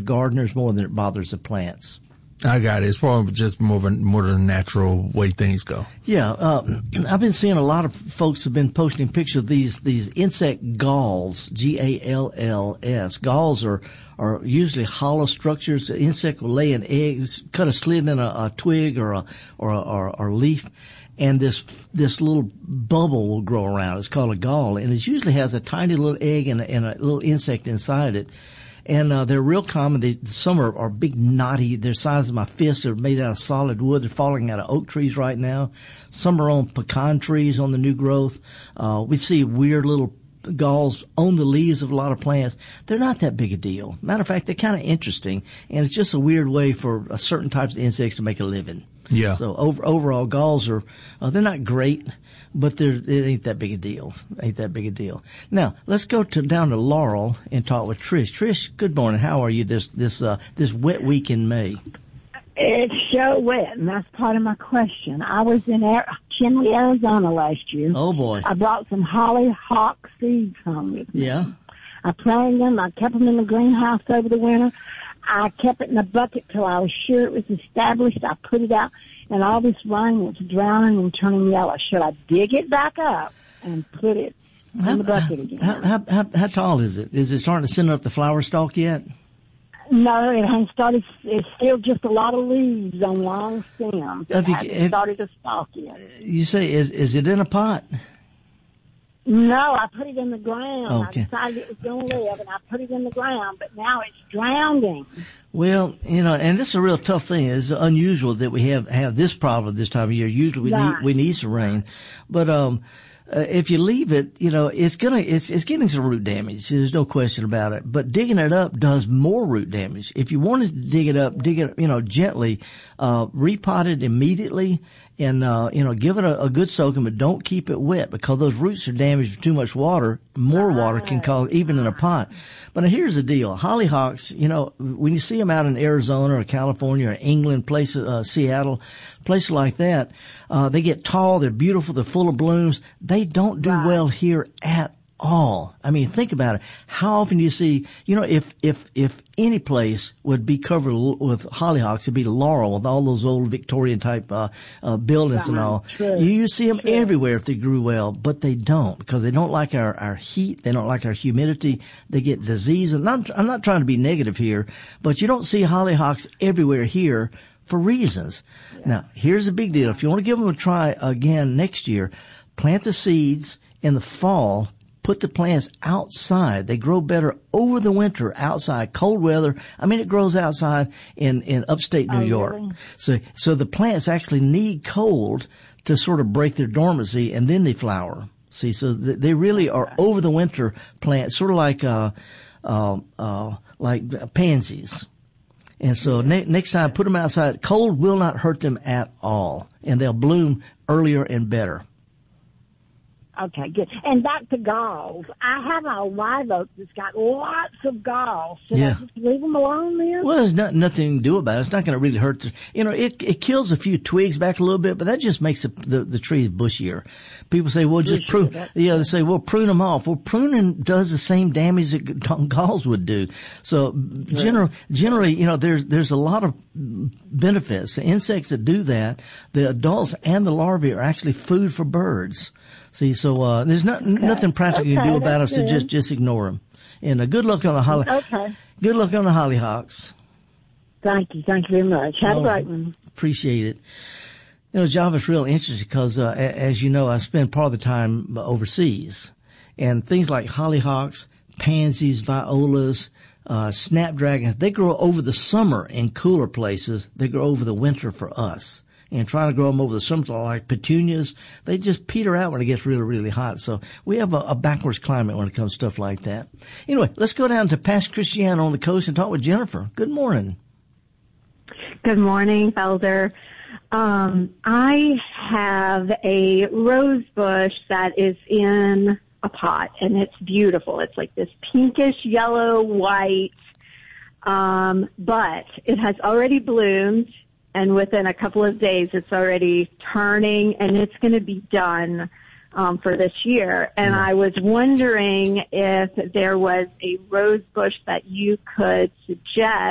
gardeners more than it bothers the plants. I got it. It's probably just more than a natural way things go. Yeah, I've been seeing a lot of folks have been posting pictures of these insect galls, Galls. Galls are usually hollow structures. The insect will lay an egg, cut a slit in a twig or a leaf, and this little bubble will grow around. It's called a gall, and it usually has a tiny little egg and a little insect inside it. And they're real common. Some are big, knotty. They're the size of my fist. They're made out of solid wood. They're falling out of oak trees right now. Some are on pecan trees on the new growth. We see weird little galls on the leaves of a lot of plants. They're not that big a deal. Matter of fact, they're kind of interesting, and it's just a weird way for certain types of insects to make a living. Yeah. So overall, galls are they're not great, but it ain't that big a deal. Now let's go down to Laurel and talk with Trish. Trish, good morning. How are you this wet week in May? It's so wet, and that's part of my question. I was in Chinley, Arizona last year. Oh boy! I brought some hollyhock seeds home with me. Yeah. I planted them. I kept them in the greenhouse over the winter. I kept it in a bucket till I was sure it was established. I put it out, and all this rain was drowning and turning yellow. Should I dig it back up and put it in the bucket again? How tall is it? Is it starting to send up the flower stalk yet? No, it hasn't started. It's still just a lot of leaves on long stems. It hasn't started to stalk yet. You say, is it in a pot? No, I put it in the ground. Okay. I decided it was going to live, and I put it in the ground, but now it's drowning. Well, and this is a real tough thing. It's unusual that we have this problem this time of year. Usually we need some rain, but if you leave it, it's getting some root damage. There's no question about it. But digging it up does more root damage. If you wanted to dig it up, gently, repot it immediately and, give it a good soaking, but don't keep it wet because those roots are damaged with too much water. More water can cause, even in a pot. But here's the deal. Hollyhocks, when you see them out in Arizona or California or England, places, Seattle, places like that, they get tall, they're beautiful, they're full of blooms. They don't do well here at all. I mean, think about it. How often do you see, if any place would be covered with hollyhocks, it'd be Laurel with all those old Victorian type, buildings and all. True. You see them everywhere if they grew well, but they don't because they don't like our heat. They don't like our humidity. They get disease. And I'm not trying to be negative here, but you don't see hollyhocks everywhere here for reasons. Yeah. Now, here's the big deal. If you want to give them a try again next year, plant the seeds in the fall. Put the plants outside. They grow better over the winter outside, cold weather. I mean, it grows outside in upstate New York. Really? So the plants actually need cold to sort of break their dormancy, and then they flower. See, so they really are over the winter plants, sort of like pansies. And so next time, put them outside. Cold will not hurt them at all, and they'll bloom earlier and better. Okay, good. And back to galls. I have a live oak that's got lots of galls. Should I just leave them alone then? Well, there's nothing to do about it. It's not going to really hurt. It kills a few twigs back a little bit, but that just makes the trees bushier. People say, well, just prune. They say, well, prune them off. Well, pruning does the same damage that galls would do. So generally, there's a lot of benefits. The insects that do that, the adults and the larvae are actually food for birds. See, so there's nothing practical you can do about it, so just ignore them. And good luck on the Good luck on the hollyhocks. Thank you very much. Have a great one. Appreciate it. Java's real interesting because, as you know, I spend part of the time overseas, and things like hollyhocks, pansies, violas, snapdragons, they grow over the summer in cooler places. They grow over the winter for us. And trying to grow them over the summer, like petunias, they just peter out when it gets really, really hot. So we have a backwards climate when it comes to stuff like that. Anyway, let's go down to Pass Christiana on the coast and talk with Jennifer. Good morning. Good morning, Felder. I have a rose bush that is in a pot, and it's beautiful. It's like this pinkish yellow white, but it has already bloomed. And within a couple of days, it's already turning, and it's going to be done for this year. And I was wondering if there was a rose bush that you could suggest